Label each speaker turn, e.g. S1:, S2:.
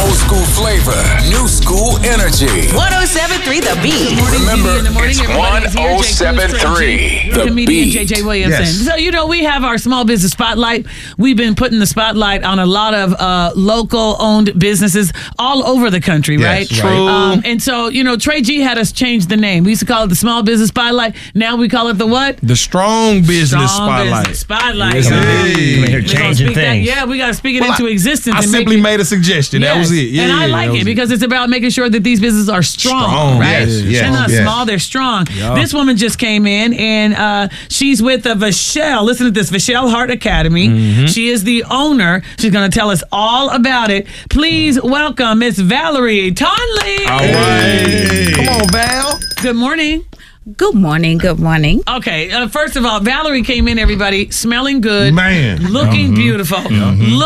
S1: Old school flavor, new school energy.
S2: 107.3 The Beat.
S1: Remember,
S2: in the morning,
S1: it's 107.3 The
S2: comedian
S1: Beat.
S2: JJ Williamson.
S3: Yes.
S2: So, we have our small business spotlight. We've been putting the spotlight on a lot of local owned businesses all over the country, right?
S3: Yes, true.
S2: And so, Trey G had us change the name. We used to call it the small business spotlight. Now we call it the what?
S3: The strong business
S2: Strong
S3: spotlight.
S2: business spotlight.
S3: Yes,
S2: Come
S3: indeed.
S2: on,
S4: changing things.
S2: we got to speak it
S3: Well,
S2: into existence.
S3: I
S2: and
S3: simply
S2: make
S3: made a suggestion. That was it. Yeah,
S2: and I
S3: that
S2: like
S3: was
S2: it because it's about making sure that these businesses are strong, right?
S3: Yes,
S2: They're not
S3: yes.
S2: small, they're strong.
S3: Yeah.
S2: This woman just came in and she's with Vachelle. Listen to this, Vachelle Heart Academy.
S3: Mm-hmm.
S2: She is the owner. She's going to tell us all about it. Please welcome Miss Valerie Tonley.
S3: All right. Come on, Val.
S2: Good morning.
S5: Good morning. Good morning.
S2: Okay, first of all, Valerie came in, everybody, smelling good,
S3: Man.
S2: looking beautiful,